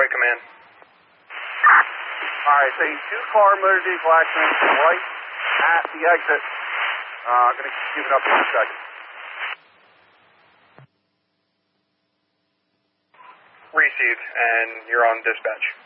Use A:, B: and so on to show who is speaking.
A: White Command.
B: Alright, so 2-car motor vehicle accident right at the exit. I'm going to keep it up in a second.
A: Received, and you're on dispatch.